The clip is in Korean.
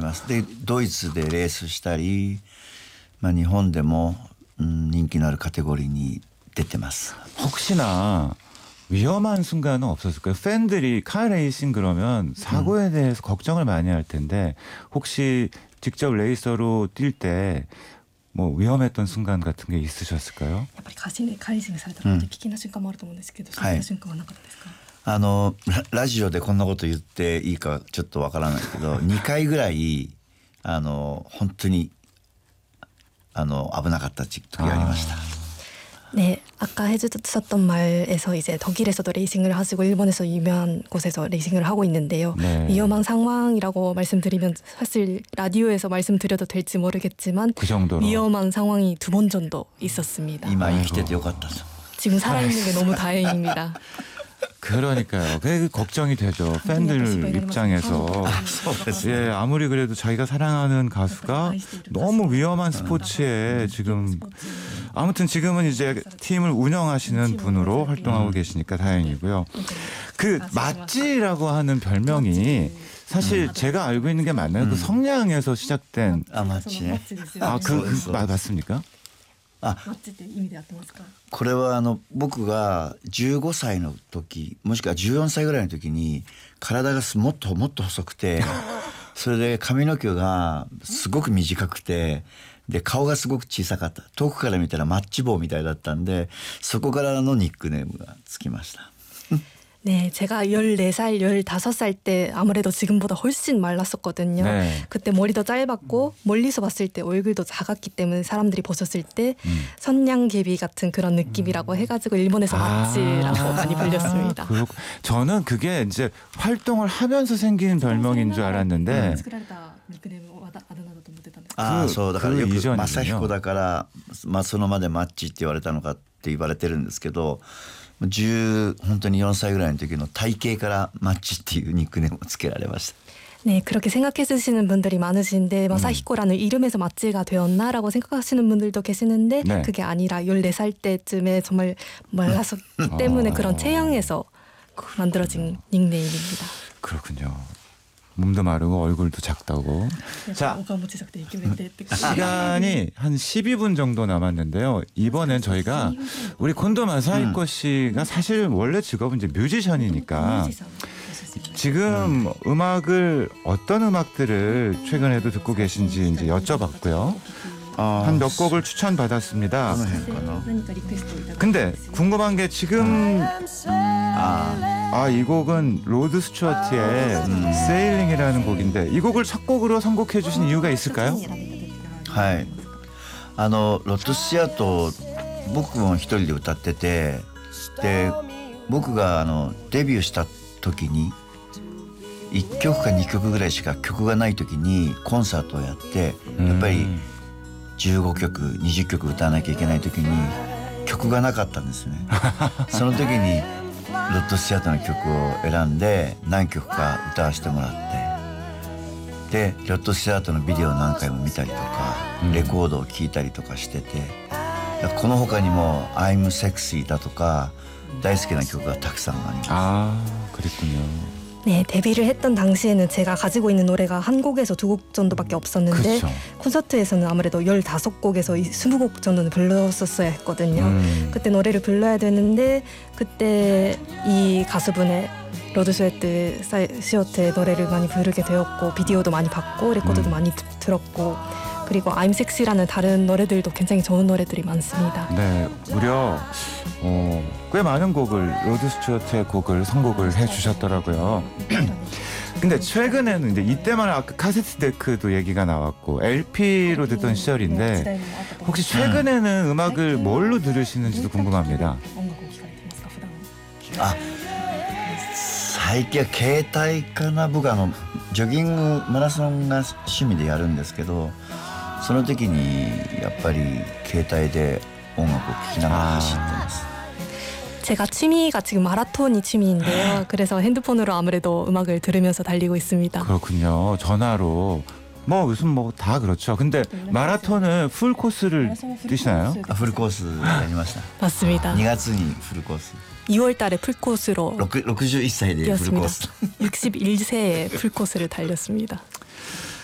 ます。でドイツでレースしたり、日本でも、人気のあるカテゴリーに出てます。 혹시나 위험한 순간은 없었을까요? 팬들이 카레이싱 그러면 사고에 대해서 걱정을 많이 할 텐데 혹시 직접 레이서로 뛸 때 뭐 위험했던 순간 같은 게 있으셨을까요? やっぱりカーリングされたら危険な瞬間もあると思うんですけど、そういった瞬間はなかったですか？ ラジオでこんなこと言っていいかちょっとわからないけど2回ぐらい本当に危なかった時がありました。 네, 아까 해주셨던 말에서 이제 독일에서도 레이싱을 하시고 일본에서 유명한 곳에서 레이싱을 하고 있는데요. 네. 위험한 상황이라고 말씀드리면 사실 라디오에서 말씀드려도 될지 모르겠지만 그 정도로 위험한 상황이 2번 정도 있었습니다. 今生きててよかったと。 지금 살아있는 게 너무 다행입니다. 그러니까요. 그게 걱정이 되죠. 팬들 입장에서. 예, 아무리 그래도 자기가 사랑하는 가수가 너무 위험한 스포츠에 지금 아무튼 지금은 이제 팀을 운영하시는 분으로 활동하고 계시니까 다행이고요. 그 맛지라고 하는 별명이 사실 제가 알고 있는 게 맞나요? 그 성냥에서 시작된 맞지. 맞습니까? マッチって意味でやってますか？ これは僕が15歳の時もしくは14歳ぐらいの時に体がもっともっと細くてそれで髪の毛がすごく短くてで顔がすごく小さかった。遠くから見たらマッチ棒みたいだったんでそこからのニックネームがつきました。 네, 제가 14살, 15살 때 아무래도 지금보다 훨씬 말랐었거든요. 네. 그때 머리도 짧았고 멀리서 봤을 때 얼굴도 작았기 때문에 사람들이 보셨을 때 선냥개비 같은 그런 느낌이라고 해가지고 일본에서 맛지라고 많이 불렸습니다. 저는 그게 이제 활동을 하면서 생긴 별명인 줄 알았는데 作られたニックネームをあだ名だと思ってたんです。 そうだからよく以上にね正彦だからそのまでマッチって言われたのかって言われてるんですけど本当に4歳ぐらいの時の体型からマッチっていうニックネームをつけられました。 네, 그렇게 생각해 주시는 분들이 많으신데 마사히코라는 이름에서 맛지가 되었나라고 생각하시는 분들도 계시는데 네. 그게 아니라 14살 때쯤에 정말 말랐었기 때문에 그런 체형에서 만들어진 닉네임입니다. 그렇군요. 몸도 마르고 얼굴도 작다고. 자, 시간이 한 12분 정도 남았는데요. 이번엔 저희가 우리 곤도 마사히코 씨가 사실 원래 직업은 이제 뮤지션이니까 지금 음악을 어떤 음악들을 최근에도 듣고 계신지 이제 여쭤봤고요. 한 몇 곡을 추천받았습니다. 근데 궁금한 게 지금 이 곡은 로드 스튜어트의 세일링이라는 곡인데 이 곡을 첫 곡으로 선곡해 주신 이유가 있을까요? はいロッドスチュアート僕も一人で歌っててで僕がデビューした時に1曲か2曲ぐらいしか曲がない時にコンサートをやってやっぱり15曲20曲歌わなきゃいけない時に曲がなかったんですね。その時にロッドスチュアートの曲を選んで何曲か歌わせてもらってでロッドスチュアートのビデオを何回も見たりとかレコードを聴いたりとかしててこの他にも「I'm Sexy」だとか大好きな曲がたくさんあります。 그랬군요. 네, 데뷔를 했던 당시에는 제가 가지고 있는 노래가 한 곡에서 2곡 정도밖에 없었는데 그렇죠. 콘서트에서는 아무래도 15곡에서 20곡 정도는 불렀었어야 했거든요. 그때 노래를 불러야 되는데 그때 이 가수분의 로드 스튜어트의 노래를 많이 부르게 되었고 비디오도 많이 봤고 레코드도 많이 들었고 그리고 I'm Sexy라는 다른 노래들도 굉장히 좋은 노래들이 많습니다. 네, 무려 꽤 많은 곡을 로드 스튜어트의 곡을 선곡을 해주셨더라고요. 근데 최근에는 이제 이때만 아까 카세트 데크도 얘기가 나왔고 LP로 듣던 시절인데 혹시 최근에는 음악을 뭘로 들으시는지도 궁금합니다. 最近は携帯かな。僕ジョギングマラソンが趣味でやるんですけどその時にやっぱり携帯で音楽を聴きながら走ってます。 제가 취미가 지금 마라톤이 취미인데요. 그래서 핸드폰으로 아무래도 음악을 들으면서 달리고 있습니다. 그렇군요. 전화로 요즘 다 그렇죠. 근데 마라톤은 풀 코스를 뛰시나요? フルコースやりました。 맞습니다. 2月にフルコース 2월 달에 풀코스로 61歳でフルコー 뛰었습니다. ス 61세에 풀코스를 달렸습니다.